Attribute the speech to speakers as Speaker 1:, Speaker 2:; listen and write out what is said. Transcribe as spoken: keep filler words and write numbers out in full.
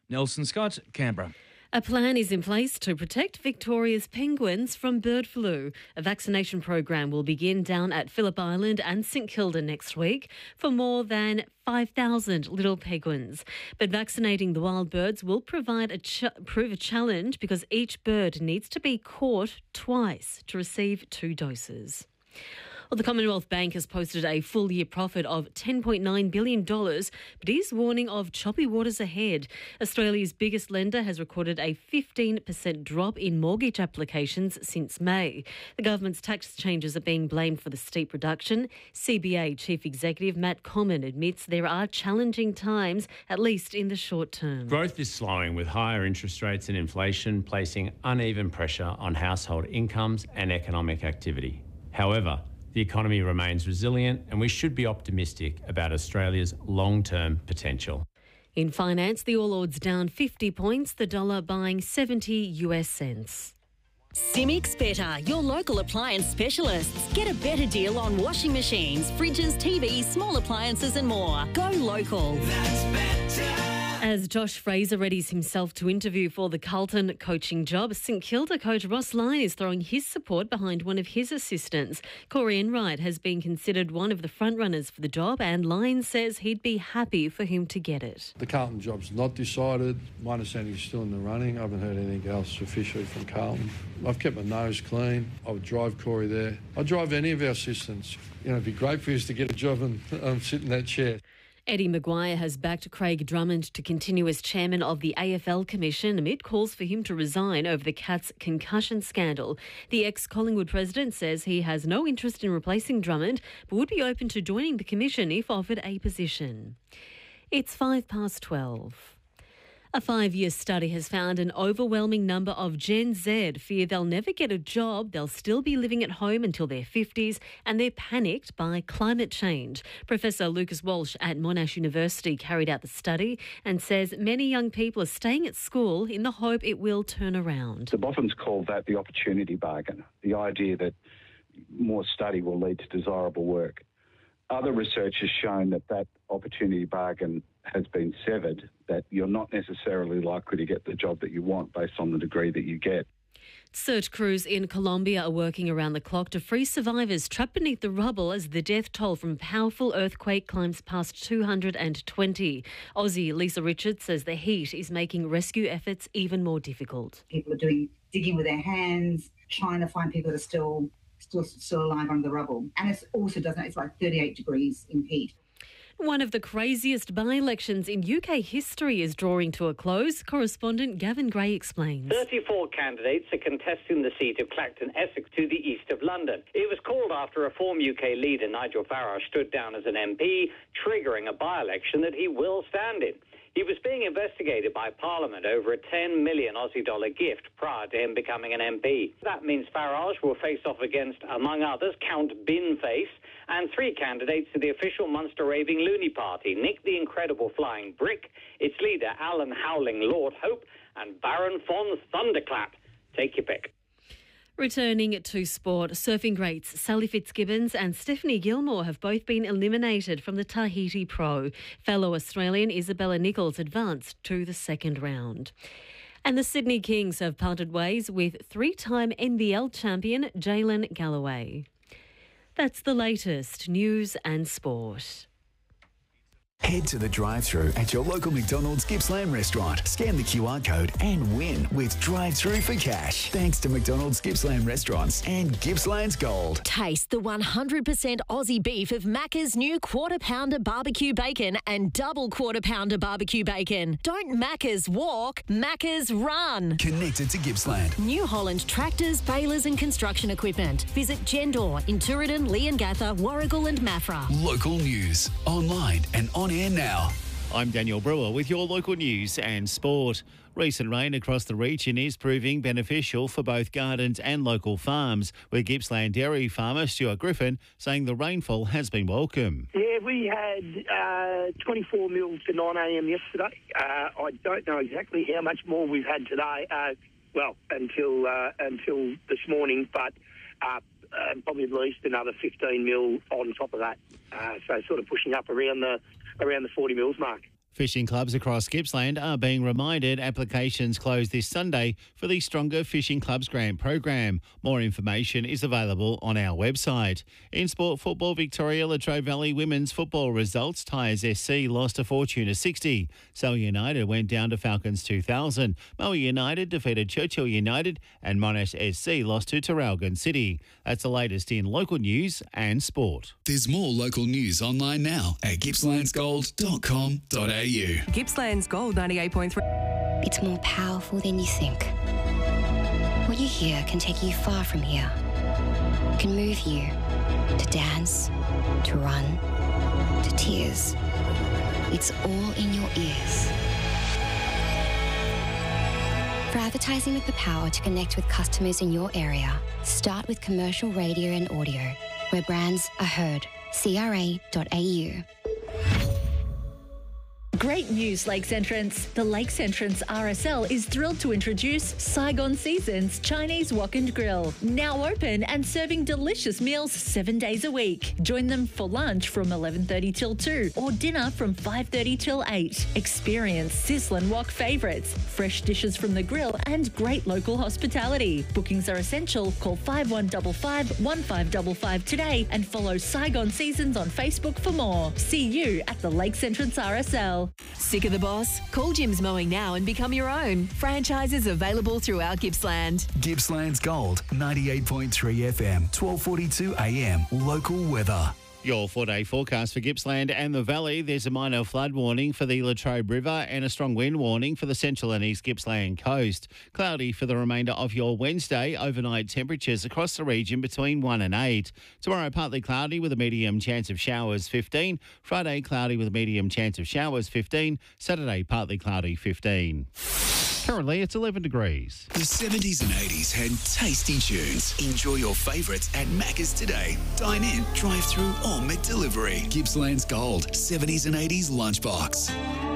Speaker 1: Nelson Scott, Canberra.
Speaker 2: A plan is in place to protect Victoria's penguins from bird flu. A vaccination program will begin down at Phillip Island and St Kilda next week for more than five thousand little penguins. But vaccinating the wild birds will provide a ch- prove a challenge because each bird needs to be caught twice to receive two doses. Well, the Commonwealth Bank has posted a full-year profit of ten point nine billion dollars, but is warning of choppy waters ahead. Australia's biggest lender has recorded a fifteen percent drop in mortgage applications since May. The government's tax changes are being blamed for the steep reduction. C B A Chief Executive Matt Comyn admits there are challenging times, at least in the short term.
Speaker 3: Growth is slowing with higher interest rates and inflation placing uneven pressure on household incomes and economic activity. However, the economy remains resilient and we should be optimistic about Australia's long-term potential.
Speaker 2: In finance, the All Ords down fifty points, the dollar buying seventy US cents.
Speaker 4: Simics Better, your local appliance specialists. Get a better deal on washing machines, fridges, T Vs, small appliances and more. Go local.
Speaker 2: That's better. As Josh Fraser readies himself to interview for the Carlton coaching job, St Kilda coach Ross Lyon is throwing his support behind one of his assistants. Corey Enright has been considered one of the frontrunners for the job, and Lyon says he'd be happy for him to get it.
Speaker 5: The Carlton job's not decided. My understanding is still in the running. I haven't heard anything else officially from Carlton. I've kept my nose clean. I would drive Corey there. I'd drive any of our assistants. You know, it'd be great for us to get a job and um, sit in that chair.
Speaker 2: Eddie Maguire has backed Craig Drummond to continue as chairman of the A F L Commission amid calls for him to resign over the Cats concussion scandal. The ex-Collingwood president says he has no interest in replacing Drummond, but would be open to joining the commission if offered a position. It's five past twelve. A five-year study has found an overwhelming number of Gen Z fear they'll never get a job, they'll still be living at home until their fifties, and they're panicked by climate change. Professor Lucas Walsh at Monash University carried out the study and says many young people are staying at school in the hope it will turn around.
Speaker 6: The Boffins call that the opportunity bargain, the idea that more study will lead to desirable work. Other research has shown that that opportunity bargain has been severed, that you're not necessarily likely to get the job that you want based on the degree that you get.
Speaker 2: Search crews in Colombia are working around the clock to free survivors trapped beneath the rubble as the death toll from a powerful earthquake climbs past two hundred twenty. Aussie Lisa Richards says the heat is making rescue efforts even more difficult.
Speaker 7: People are doing digging with their hands, trying to find people that are still still still alive under the rubble. And it also doesn't, it's like thirty-eight degrees in heat.
Speaker 2: One of the craziest by-elections in U K history is drawing to a close. Correspondent Gavin Gray explains.
Speaker 8: thirty-four candidates are contesting the seat of Clacton, Essex, to the east of London. It was called after a former U K leader, Nigel Farage, stood down as an M P, triggering a by-election that he will stand in. He was being investigated by Parliament over a ten million Aussie dollar gift prior to him becoming an M P. That means Farage will face off against, among others, Count Binface and three candidates to the official Munster Raving Loony Party, Nick the Incredible Flying Brick, its leader Alan Howling Lord Hope, and Baron von Thunderclap. Take your pick.
Speaker 2: Returning to sport, surfing greats Sally Fitzgibbons and Stephanie Gilmore have both been eliminated from the Tahiti Pro. Fellow Australian Isabella Nichols advanced to the second round. And the Sydney Kings have parted ways with three-time N B L champion Jalen Galloway. That's the latest news and sport.
Speaker 9: Head to the drive-thru at your local McDonald's Gippsland restaurant. Scan the Q R code and win with drive-thru for cash. Thanks to McDonald's Gippsland restaurants and Gippsland's Gold.
Speaker 4: Taste the one hundred percent Aussie beef of Macca's new Quarter Pounder Barbecue Bacon and Double Quarter Pounder Barbecue Bacon. Don't Macca's walk, Macca's run.
Speaker 9: Connected to Gippsland.
Speaker 4: New Holland tractors, balers and construction equipment. Visit Gendor in Tooradin, Leongatha, Warragul and Maffra.
Speaker 9: Local news, online and on air now.
Speaker 10: I'm Daniel Brewer with your local news and sport. Recent rain across the region is proving beneficial for both gardens and local farms, with Gippsland dairy farmer Stuart Griffin saying the rainfall has been welcome.
Speaker 11: Yeah, we had uh, twenty-four mils to nine a m yesterday. Uh, I don't know exactly how much more we've had today, uh, well, until uh, until this morning, but uh, uh, probably at least another fifteen mil on top of that. Uh, so sort of pushing up around the around the forty mils mark.
Speaker 10: Fishing clubs across Gippsland are being reminded applications close this Sunday for the Stronger Fishing Clubs Grant program. More information is available on our website. In sport football, Victoria Latrobe Valley women's football results. Tyres S C lost to Fortuna sixty. Sale United went down to Falcons two thousand. Moa United defeated Churchill United and Monash S C lost to Traralgon City. That's the latest in local news and sport.
Speaker 9: There's more local news online now at gippslands gold dot com dot a u.
Speaker 1: Gippsland's Gold ninety-eight point three.
Speaker 12: It's more powerful than you think. What you hear can take you far from here. It can move you to dance, to run, to tears. It's all in your ears. For advertising with the power to connect with customers in your area, start with commercial radio and audio, where brands are heard. C R A dot A U.
Speaker 13: Great news, Lakes Entrance. The Lakes Entrance R S L is thrilled to introduce Saigon Seasons Chinese Wok and Grill. Now open and serving delicious meals seven days a week. Join them for lunch from eleven thirty till two or dinner from five thirty till eight. Experience sizzling wok favourites, fresh dishes from the grill and great local hospitality. Bookings are essential. Call five one five five, one five five five today and follow Saigon Seasons on Facebook for more. See you at the Lakes Entrance R S L.
Speaker 1: Sick of the boss? Call Jim's Mowing now and become your own. Franchises available throughout Gippsland.
Speaker 9: Gippsland's Gold, ninety-eight point three F M, twelve forty-two A M. Local weather.
Speaker 10: Your four-day forecast for Gippsland and the Valley. There's a minor flood warning for the Latrobe River and a strong wind warning for the central and east Gippsland coast. Cloudy for the remainder of your Wednesday. Overnight temperatures across the region between one and eight. Tomorrow, partly cloudy with a medium chance of showers, fifteen. Friday, cloudy with a medium chance of showers, fifteen. Saturday, partly cloudy, fifteen. Currently, it's eleven degrees.
Speaker 9: The seventies and eighties had tasty tunes. Enjoy your favourites at Macca's today. Dine in, drive through or McDelivery. Gippsland's Gold, seventies and eighties lunchbox.